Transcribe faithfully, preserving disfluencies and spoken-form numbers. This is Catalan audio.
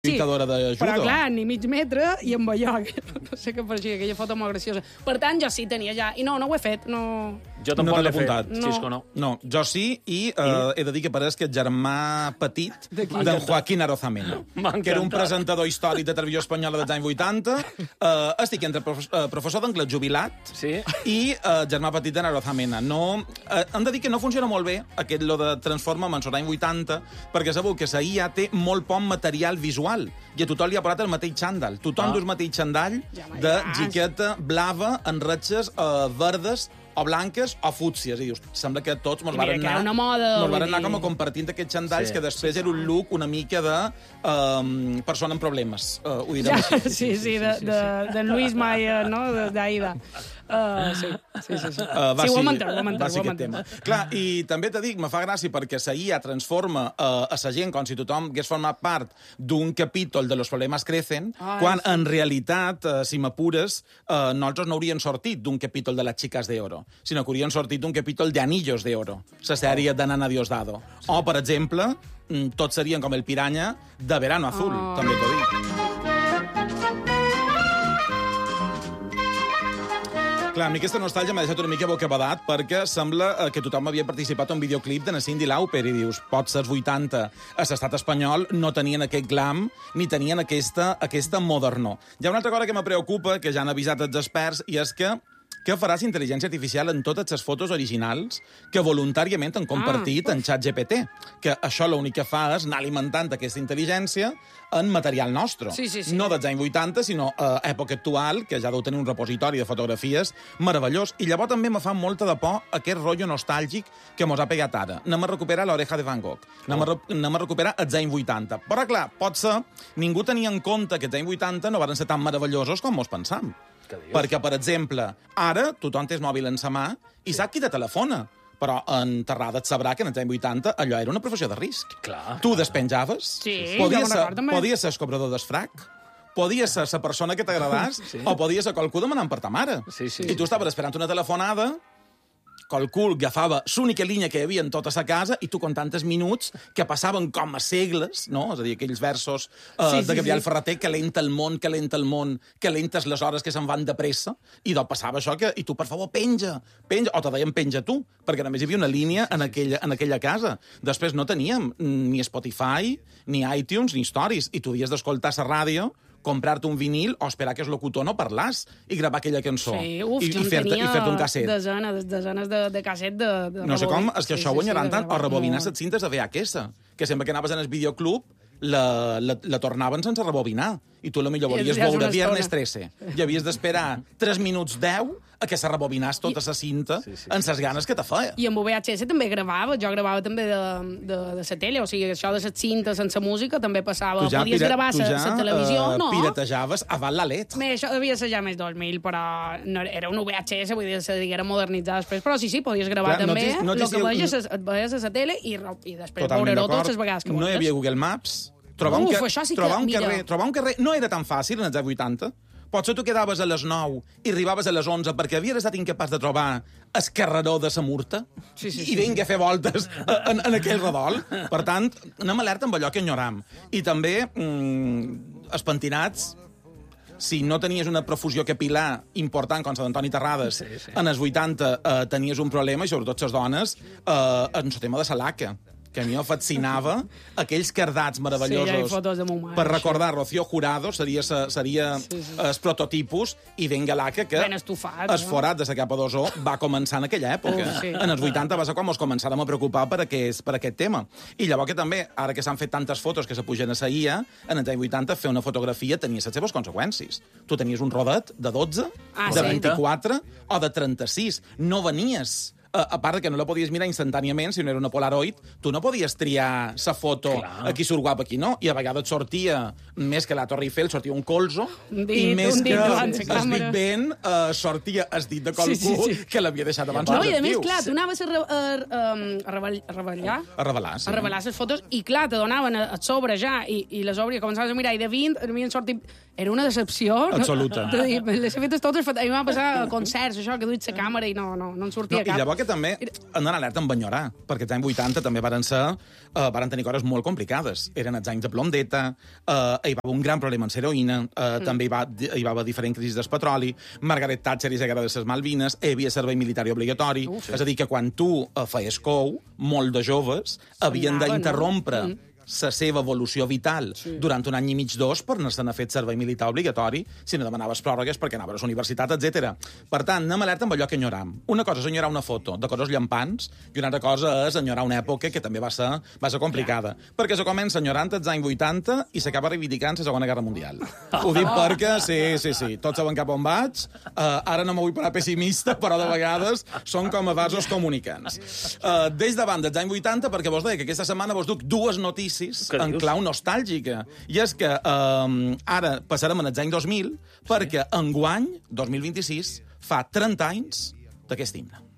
lluitadora de judo. Però clar, ni mig metre i amb allò. No sé què pareixia, aquella foto molt graciosa. Per tant, jo sí tenia ja. I no, no ho he fet. No... Jo tampoc no l'he fet. apuntat. No. Xisco, no. No, jo sí, i uh, he de dir que pareix que el germà petit d'en Joaquín Arozamena, que era un presentador històric de televisió espanyola dels anys vuitanta, uh, estic entre prof uh, professor d'anglès jubilat Sí? i uh, germà petit d'en Arozamena. No, uh, hem de dir que no funciona molt bé aquest lo de Transforma en els anys vuitanta, perquè sabeu que la I A té molt poc material visual i a tothom li ha posat el mateix xandall. Tothom Ah. dus el mateix xandall Ja de m'hi jiqueta blava amb ratxes uh, verdes o blanques o fúcsies. I dius, sembla que tots mos I mira, varen que era anar, una moda, mos vull varen anar dir. com a compartint aquests xandalls Sí, que després era un look una mica de um, persona amb problemes. Uh, ho direm Ja, així. sí, sí, de, de, de Luis Maya, no? d'Aida. Uh, sí, sí, sí. sí. Uh, va sí, ho ser- hem entès, ho hem va entès, ser ho hem aquest tema. entès. Clar, i també te dic, me fa gràcia perquè la I A transforma uh, a la gent com si tothom hagués format part d'un capítol de Los problemas crecen, Ai, quan sí. en realitat, uh, si m'apures, uh, nosaltres no haurien sortit d'un capítol de Las chicas de oro, sinó que haurien sortit d'un capítol de Anillos de oro, la sèrie de Nana Diosdado. O, per exemple, mm, tots serien com el Piranya de Verano Azul, Oh. també t'ho dic. Clar, a mi aquesta nostàlgia m'ha deixat una mica bocabadat perquè sembla eh, que tothom havia participat en un videoclip de na Cyndi Lauper i dius, pot ser els vuitanta a l'estat espanyol no tenien aquest glam ni tenien aquesta, aquesta modernor. Hi ha una altra cosa que me preocupa, que ja han avisat els experts, i és que què faràs intel·ligència artificial en totes les fotos originals que voluntàriament han compartit Ah, en ChatGPT? Que això l'únic que fa és anar alimentant aquesta intel·ligència en material nostre. Sí, sí, sí. No dels anys vuitanta, sinó a eh, època actual, que ja deu tenir un repositori de fotografies meravellós. I llavors també me fa molta de por aquest rotllo nostàlgic que mos ha pegat ara. Anem a recuperar l'oreja de Van Gogh. Anem, a, re- anem a recuperar els anys vuitanta. Però, clar, pot ser, ningú tenia en compte que els anys vuitanta no van ser tan meravellosos com mos pensam. Què dius? Perquè, per exemple, ara tothom té el mòbil en sa mà i sap qui te telefona. Però en Terrada et sabrà que en els anys vuitanta allò era una professió de risc. Clar. Tu despenjaves, Sí, podia jo me'n ser, recordo, també. podia ser el cobrador d'esfrac, podia ser la persona que t'agradàs, sí. o podia ser qualcú demanant per ta mare. Sí, sí, I tu estaves esperant una telefonada, qualcú agafava l'única línia que hi havia en tota la casa i tu con tantes minuts que passaven com a segles, no? És a dir, aquells versos uh, Sí, sí, de Gabriel sí. Ferrater, que lenta el món, que lenta el món, que lentes les hores que se'n van de pressa, i doncs passava això que... I tu, per favor, penja, penja, o te deien penja tu, perquè només hi havia una línia en aquella, en aquella casa. Després no teníem ni Spotify, ni iTunes, ni stories, i tu havies d'escoltar la ràdio, comprar-te un vinil o esperar que el locutor no parlàs i gravar aquella cançó. Sí, uf, I, jo i en fer-te tenia i fer un casset. desenes, desenes de, de casset de, de No sé com, rebobin. és que Sí, això sí, guanyaran sí, tant. de O rebobinar molt. les cintes de V H S, que sempre que anaves en el videoclub la, la, la tornaven sense rebobinar. I tu potser volies ja és veure una Viernes estona. trece i havies d'esperar tres minuts deu a que se rebobinàs tota la cinta Sí, sí, en les ganes que te feia. I amb V H S també gravava, jo gravava també de, de, de la tele, o sigui, això de les cintes sense música també passava. Tu ja, Podies pira- gravar tu la ja televisió, eh, no? piratejaves avant la letra. Bé, això devia ser ja més dos mil, però no, era un V H S, vull dir, se diguera modernitzar després, però sí, sí, podies gravar Clar, no també exist- no el que existia- veies, et veies a la tele i, i després Totalment veure-ho d'acord. totes les vegades que No hi vulguis. havia Google Maps. Trobar un, Uf, ca- això sí que- trobar un mira. carrer, trobar un carrer no era tan fàcil en els anys vuitanta. Potser tu quedaves a les nou i arribaves a les onze perquè havies estat incapaç de trobar el carreró de sa Murta Sí, sí, i sí, vinga a fer voltes en, en aquell redol. Per tant, anem alerta amb allò que enyoram. I també, mm, els pentinats, si no tenies una profusió capilar important, com la d'Antoni Terrades, Sí, sí. en els vuitanta eh, tenies un problema, i sobretot les dones, eh, en el tema de la laca, que a mi em fascinava aquells cardats Sí, meravellosos hi ha fotos de mon mare, per això. recordar Rocío Jurado, seria, sa- seria Sí, sí. el prototipus, i venga laca, que Ben estufat, el no? forat de la capa d'ozó va començar en aquella època. Uf, sí. En els vuitanta va ser quan ens començàrem a preocupar per aquest, per aquest tema. I llavors que també, ara que s'han fet tantes fotos que se pugen a la I A, en els anys vuitanta fer una fotografia tenia les seves conseqüències. Tu tenies un rodet de dotze, Ah, de sí? vint-i-quatre o de trenta-sis. No venies... A, a part que no la podies mirar instantàniament, si no era una Polaroid, tu no podies triar sa foto, Clar. aquí surt guapa, aquí no, i a vegades et sortia, més que la Torre Eiffel, sortia un colzo, Un dit, i més un dit que davant la el càmera. Big Ben uh, sortia el dit de qualcú Sí, sí, sí. que l'havia deixat abans No, i a més, l'objectiu. clar, tu anaves a, re, a, um, a, rebel, a revelar, A revelar, sí. a revelar les fotos, i clar, te donaven a, a sobre ja, i, i les obries, començaves a mirar, i de vint, havien sortit... Era una decepció. Absoluta. No? De dir, les he fetes totes, a mi m'ha passat a concerts, això, que duit la càmera i no, no, no en sortia No, I cap. llavors perquè també han d'anar alerta amb enyorar, perquè els anys vuitanta també varen ser, uh, varen tenir coses molt complicades. Eren els anys de Blondeta, uh, hi va haver un gran problema amb l'heroïna, uh, mm. també hi va, hi va haver diferents crisis del petroli, Margaret Thatcher i la guerra de les Malvines, hi havia servei militar obligatori, uh, sí. És a dir, que quan tu uh, feies cou, molt de joves havien d'interrompre no? mm. la seva evolució vital sí. durant un any i mig, dos, per no s'han fet servei militar obligatori, si no demanaves pròrrogues perquè anaves a la universitat, etcètera. Per tant, anem alerta amb allò que enyoram. Una cosa és enyorar una foto de coses llampants i una altra cosa és enyorar una època que també va ser, va ser complicada. Ja. Perquè se comença enyorant els anys vuitanta i s'acaba reivindicant la Segona Guerra Mundial. Ho dic perquè, sí, sí, sí, tots saben cap on vaig. Uh, ara no me vull parar pessimista, però de vegades són com a vasos comunicants. Uh, des davant dels anys vuitanta, perquè vos deia que aquesta setmana vos duc dues notícies en clau nostàlgica. I és que um, ara passarem en els anys dos mil, perquè enguany, dos mil vint-i-sis, fa trenta anys d'aquest himne.